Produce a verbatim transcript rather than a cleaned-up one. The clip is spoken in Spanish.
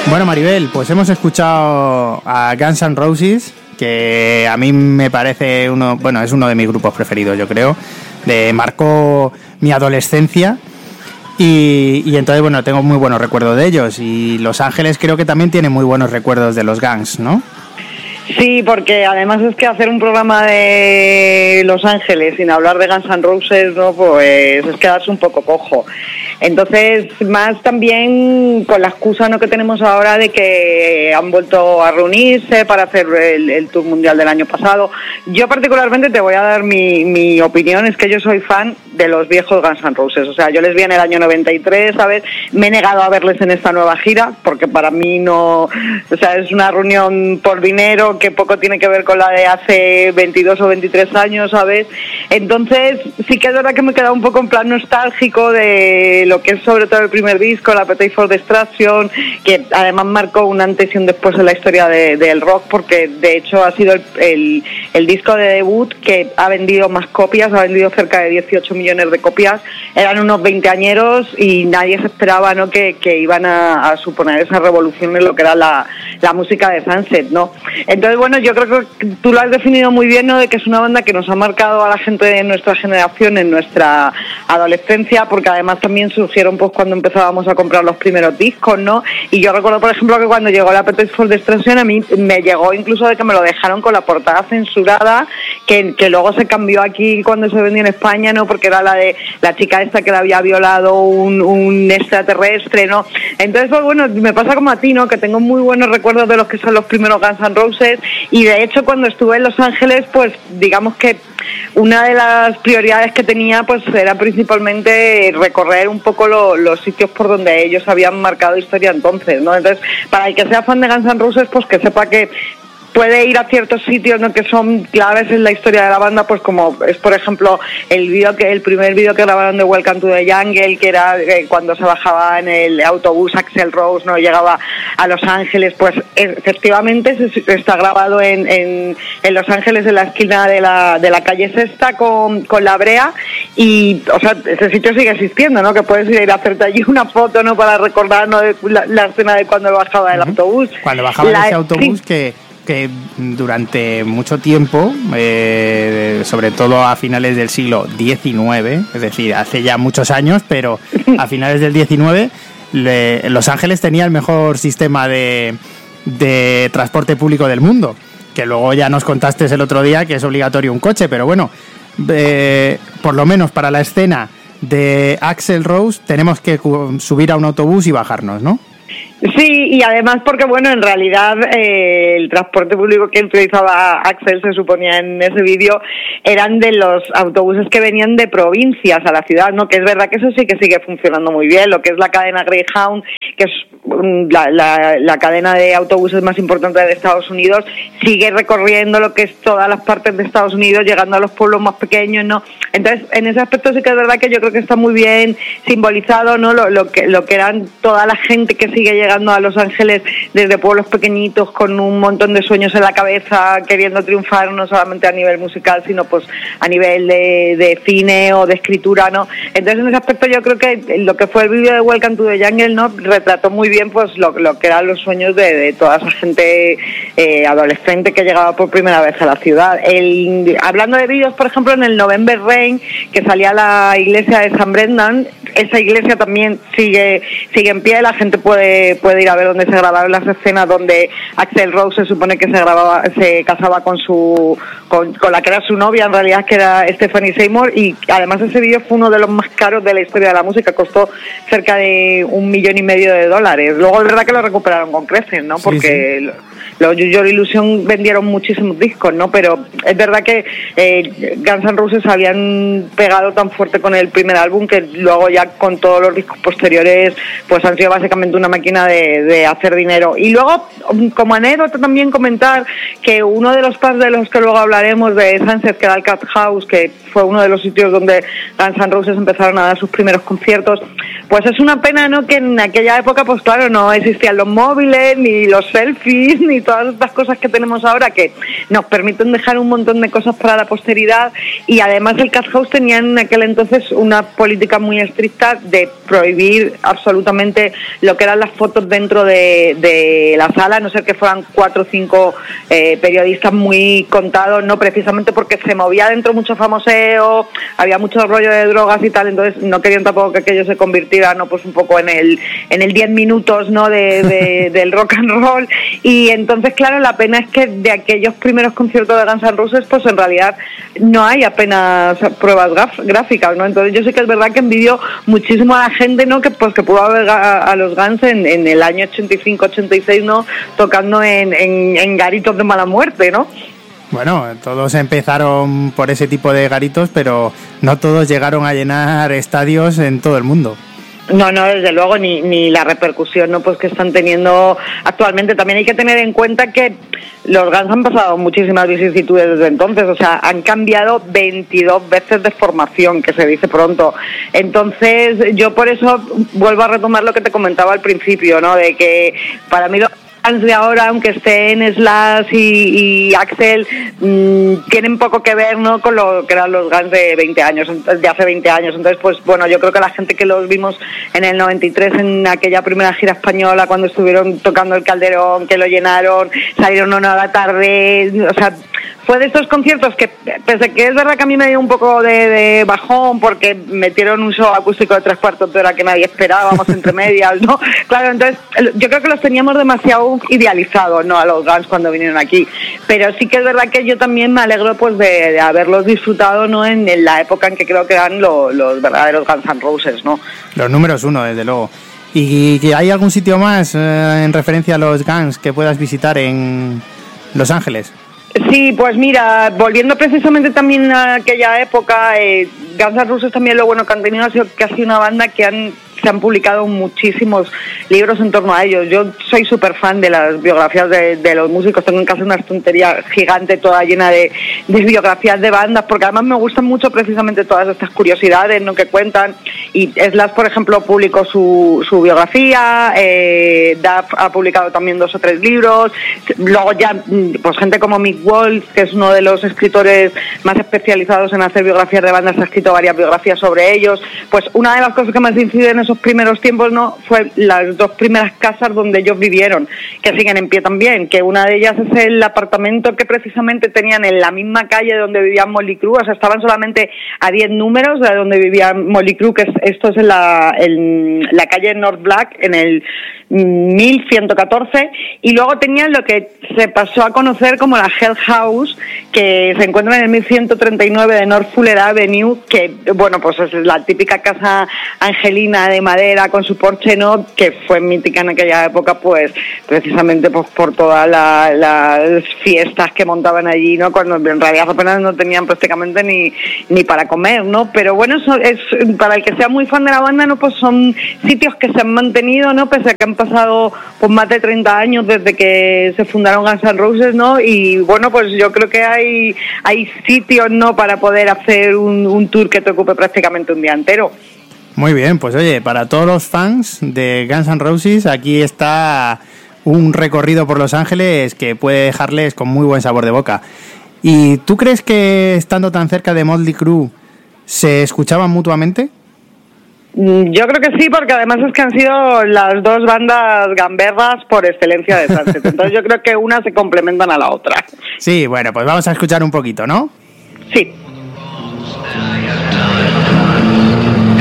Bueno, Maribel, pues hemos escuchado a Guns N' Roses, que a mí me parece uno, bueno, es uno de mis grupos preferidos, yo creo. De, marcó mi adolescencia y, y entonces, bueno, tengo muy buenos recuerdos de ellos. Y Los Ángeles creo que también tiene muy buenos recuerdos de los Guns, ¿no? Sí, porque además es que hacer un programa de Los Ángeles sin hablar de Guns N' Roses, ¿no? Pues es quedarse un poco cojo. Entonces, más también con la excusa, ¿no?, que tenemos ahora de que han vuelto a reunirse para hacer el, el tour mundial del año pasado. Yo particularmente te voy a dar mi, mi opinión, es que yo soy fan de los viejos Guns N' Roses. O sea, yo les vi en el año noventa y tres, ¿sabes? Me he negado a verles en esta nueva gira porque para mí no... O sea, es una reunión por dinero que poco tiene que ver con la de hace veintidós o veintitrés años, ¿sabes? Entonces, sí que es verdad que me he quedado un poco en plan nostálgico de lo que es sobre todo el primer disco, la Appetite for Destruction, que además marcó un antes y un después en la historia de, del rock, porque de hecho ha sido el, el, el disco de debut que ha vendido más copias, ha vendido cerca de dieciocho millones de copias. Eran unos veinteañeros y nadie se esperaba, ¿no?, que, que iban a, a suponer esa revolución en lo que era la, la música de Sunset, ¿no? Entonces, bueno, yo creo que tú lo has definido muy bien, ¿no?, de que es una banda que nos ha marcado a la gente de nuestra generación en nuestra adolescencia, porque además también surgieron pues cuando empezábamos a comprar los primeros discos, ¿no? Y yo recuerdo, por ejemplo, que cuando llegó la Appetite for Destruction a mí me llegó incluso de que me lo dejaron con la portada censurada, que, que luego se cambió aquí cuando se vendió en España, ¿no?, porque era la de la chica esta que la había violado un, un extraterrestre, ¿no? Entonces, pues bueno, me pasa como a ti, ¿no?, que tengo muy buenos recuerdos de los que son los primeros Guns N' Roses, y de hecho cuando estuve en Los Ángeles, pues digamos que una de las prioridades que tenía pues era principalmente recorrer un poco lo, los sitios por donde ellos habían marcado historia entonces, ¿no? Entonces, para el que sea fan de Guns N' Roses, pues que sepa que puede ir a ciertos sitios, ¿no?, que son claves en la historia de la banda, pues como es, por ejemplo, el video que el primer vídeo que grabaron de Welcome to the Jungle, que era eh, cuando se bajaba en el autobús Axl Rose, no llegaba a Los Ángeles, pues efectivamente se, está grabado en, en, en Los Ángeles, en la esquina de la, de la calle Sexta con, con la Brea, y o sea, ese sitio sigue existiendo, ¿no?, que puedes ir a hacerte allí una foto, ¿no?, para recordar, ¿no?, de la, la escena de cuando bajaba del uh-huh. autobús. Cuando bajaba la, ese autobús, sí. que que durante mucho tiempo, eh, sobre todo a finales del siglo diecinueve, es decir, hace ya muchos años, pero a finales del diecinueve, le, Los Ángeles tenía el mejor sistema de, de transporte público del mundo, que luego ya nos contaste el otro día que es obligatorio un coche, pero bueno, eh, por lo menos para la escena de Axl Rose tenemos que subir a un autobús y bajarnos, ¿no? Sí, y además porque, bueno, en realidad eh, el transporte público que utilizaba Axl, se suponía en ese vídeo, eran de los autobuses que venían de provincias a la ciudad, ¿no? Que es verdad que eso sí que sigue funcionando muy bien, lo que es la cadena Greyhound, que es la, la, la cadena de autobuses más importante de Estados Unidos, sigue recorriendo lo que es todas las partes de Estados Unidos, llegando a los pueblos más pequeños, ¿no? Entonces, en ese aspecto sí que es verdad que yo creo que está muy bien simbolizado, ¿no?, lo, lo que lo que eran toda la gente que sigue llegando a Los Ángeles desde pueblos pequeñitos con un montón de sueños en la cabeza, queriendo triunfar no solamente a nivel musical, sino pues a nivel de, de cine o de escritura, ¿no? Entonces, en ese aspecto yo creo que lo que fue el vídeo de Welcome to the Jungle, ¿no?, retrató muy bien pues lo, lo que eran los sueños de, de toda esa gente eh, adolescente que llegaba por primera vez a la ciudad. El, hablando de vídeos, por ejemplo, en el November Rain, que salía la iglesia de San Brendan, esa iglesia también sigue sigue en pie, la gente puede puede ir a ver dónde se grabaron las escenas donde Axl Rose se supone que se grababa se casaba con su con, con la que era su novia, en realidad, que era Stephanie Seymour, y además ese vídeo fue uno de los más caros de la historia de la música, costó cerca de un millón y medio de dólares. Luego es verdad que lo recuperaron con creces, ¿no? Porque sí, sí. Los Use Your Illusion vendieron muchísimos discos, ¿no? Pero es verdad que eh, Guns N' Roses habían pegado tan fuerte con el primer álbum que luego ya con todos los discos posteriores pues han sido básicamente una máquina de, de hacer dinero. Y luego, como anécdota también comentar que uno de los pubs de los que luego hablaremos de Sunset, que era el Cat House, que fue uno de los sitios donde Guns N' Roses empezaron a dar sus primeros conciertos, pues es una pena, ¿no?, que en aquella época, pues claro, no existían los móviles, ni los selfies, ni todas estas cosas que tenemos ahora que nos permiten dejar un montón de cosas para la posteridad. Y además el Cash House tenía en aquel entonces una política muy estricta de prohibir absolutamente lo que eran las fotos dentro de, de la sala, a no ser que fueran cuatro o cinco eh, periodistas muy contados, no precisamente porque se movía dentro mucho famoseo, había mucho rollo de drogas y tal, entonces no querían tampoco que aquello se convirtiera, no, pues un poco en el en el diez minutos, ¿no?, de, de, del rock and roll. Y entonces, claro, la pena es que de aquellos primeros conciertos de Guns N' Roses, pues en realidad no hay apenas pruebas graf, gráficas, ¿no? Entonces yo sí que es verdad que envidio muchísimo a la gente, ¿no?, que pues que pudo ver a, a los Guns en, en el año ochenta y cinco ochenta y seis, ¿no?, tocando en, en, en garitos de mala muerte, ¿no? Bueno, todos empezaron por ese tipo de garitos, pero no todos llegaron a llenar estadios en todo el mundo. No, no, desde luego, ni, ni la repercusión, ¿no?, pues que están teniendo actualmente. También hay que tener en cuenta que los Guns han pasado muchísimas vicisitudes desde entonces, o sea, han cambiado veintidós veces de formación, que se dice pronto. Entonces, yo por eso vuelvo a retomar lo que te comentaba al principio, ¿no?, de que para mí los de ahora, aunque estén Slash y, y Axl, mmm, tienen poco que ver, ¿no?, con lo que eran los Guns de veinte años, de hace veinte años. Entonces, pues bueno, yo creo que la gente que los vimos en el noventa y tres, en aquella primera gira española, cuando estuvieron tocando el Calderón, que lo llenaron, salieron una hora tarde, o sea, fue de estos conciertos que, pese que es verdad que a mí me dio un poco de, de bajón, porque metieron un show acústico de tres cuartos de hora que nadie esperábamos entre medias, ¿no? Claro, entonces yo creo que los teníamos demasiado idealizados, ¿no?, a los Guns cuando vinieron aquí. Pero sí que es verdad que yo también me alegro, pues, de, de haberlos disfrutado, ¿no?, en, en la época en que creo que eran lo, los verdaderos Guns N' Roses, ¿no? Los números uno, desde luego. ¿Y que hay algún sitio más eh, en referencia a los Guns que puedas visitar en Los Ángeles? Sí, pues mira, volviendo precisamente también a aquella época, eh, Guns N' Roses también lo bueno que han tenido ha sido que ha sido una banda que han se han publicado muchísimos libros en torno a ellos. Yo soy súper fan de las biografías de, de los músicos, tengo en casa una estantería gigante toda llena de, de biografías de bandas, porque además me gustan mucho precisamente todas estas curiosidades, ¿no?, que cuentan. Y Slash, por ejemplo, publicó su, su biografía, eh, Duff ha publicado también dos o tres libros, luego ya pues gente como Mick Wolf, que es uno de los escritores más especializados en hacer biografías de bandas, ha escrito varias biografías sobre ellos. Pues una de las cosas que más inciden en esos primeros tiempos, ¿no?, fue las dos primeras casas donde ellos vivieron, que siguen en pie también, que una de ellas es el apartamento que precisamente tenían en la misma calle donde vivían Mötley Crüe, o sea, estaban solamente a diez números de donde vivía Mötley Crüe, que es, esto es en la, en la calle North Black, en el mil ciento catorce, y luego tenían lo que se pasó a conocer como la Hell House, que se encuentra en el mil ciento treinta y nueve de North Fuller Avenue, que, bueno, pues es la típica casa angelina de madera con su porche, ¿no?, que fue mítica en aquella época, pues precisamente pues por todas la, las fiestas que montaban allí, ¿no?, cuando en realidad apenas no tenían prácticamente ni, ni para comer, ¿no? Pero bueno, eso es, para el que sea muy fan de la banda, ¿no?, pues son sitios que se han mantenido, ¿no?, pese a que han pasado pues más de treinta años desde que se fundaron Guns N' Roses, ¿no? Y bueno, pues yo creo que hay hay sitios, ¿no?, para poder hacer un, un tour que te ocupe prácticamente un día entero. Muy bien, pues oye, para todos los fans de Guns N' Roses, aquí está un recorrido por Los Ángeles que puede dejarles con muy buen sabor de boca. ¿Y tú crees que estando tan cerca de Mötley Crüe se escuchaban mutuamente? Yo creo que sí, porque además es que han sido las dos bandas gamberras por excelencia de Sunset. Entonces yo creo que una se complementan a la otra. Sí, bueno, pues vamos a escuchar un poquito, ¿no? Sí.